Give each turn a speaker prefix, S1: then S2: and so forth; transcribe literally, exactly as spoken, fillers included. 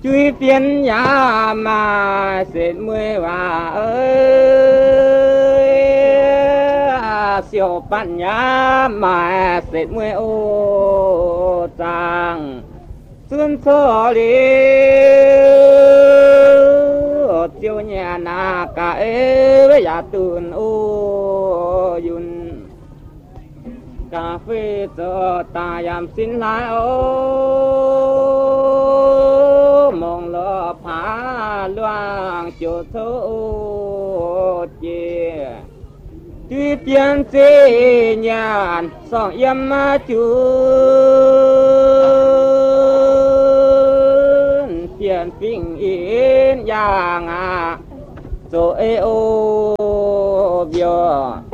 S1: chui phiên nhà mà xịt mười và ơi siêu pan nhà mà xịt mười ô trang xuân số đi chiều nhà na cả ê với nhà tuần ô yun cà phê cho ta yam xin lại ô mong lo phá loang chiều thô chia tuy tiền chế nhàn song yam ma chun tiền phình yên yang à rồi ô bio